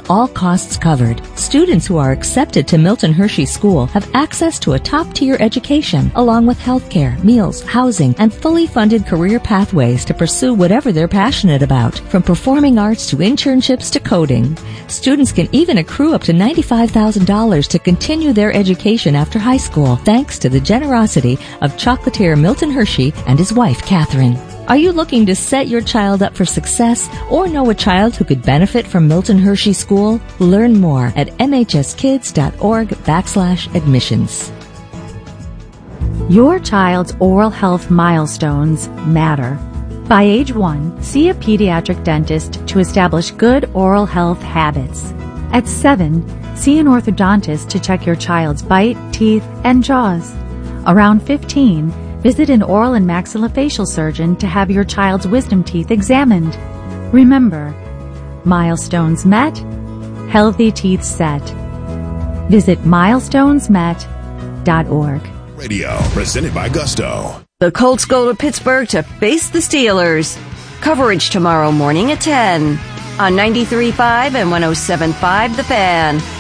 with all costs covered. Students who are accepted to Milton Hershey School have access to a top-tier education, along with healthcare, meals, housing, and fully funded career pathways to pursue whatever they're passionate about, from performing arts to internships to coding. Students can even accrue up to $95,000 to continue their education after high school, thanks to the generosity of chocolatier Milton Hershey and his wife, Catherine. Are you looking to set your child up for success or know a child who could benefit from Milton Hershey School? Learn more at mhskids.org/admissions. Your child's oral health milestones matter. By age 1, see a pediatric dentist to establish good oral health habits. At 7, see an orthodontist to check your child's bite, teeth, and jaws. Around 15, visit an oral and maxillofacial surgeon to have your child's wisdom teeth examined. Remember, milestones met, healthy teeth set. Visit milestonesmet.org. Radio, presented by Gusto. The Colts go to Pittsburgh to face the Steelers. Coverage tomorrow morning at 10 on 93.5 and 107.5 The Fan.